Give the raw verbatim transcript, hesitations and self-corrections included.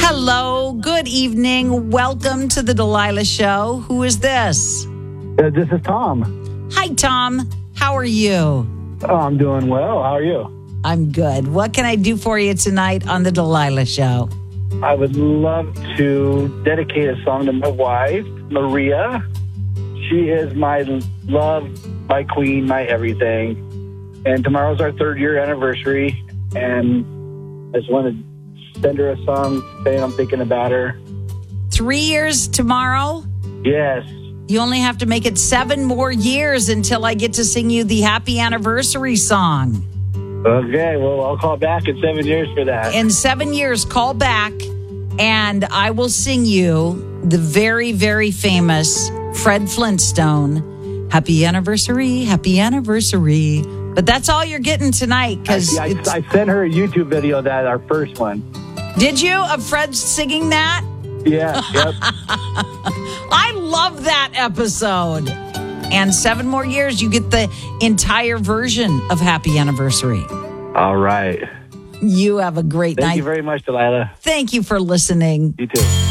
Hello, good evening. Welcome to the Delilah Show. Who is this? Uh, this is Tom. Hi, Tom. How are you? Oh, I'm doing well. How are you? I'm good. What can I do for you tonight on the Delilah Show? I would love to dedicate a song to my wife, Maria. She is my love, my queen, my everything. And tomorrow's our third year anniversary. And I just want to send her a song saying I'm thinking about her. Three years tomorrow? Yes. You only have to make it seven more years until I get to sing you the happy anniversary song. Okay, well, I'll call back in seven years for that. In seven years, call back, and I will sing you the very, very famous Fred Flintstone, Happy Anniversary, Happy Anniversary. But that's all you're getting tonight. Because I, I, I sent her a YouTube video of that, our first one. Did you? Of Fred singing that? Yeah, yep. I love that episode. And seven more years, you get the entire version of Happy Anniversary. All right. You have a great Thank night. you very much, Delilah. Thank you for listening. You too.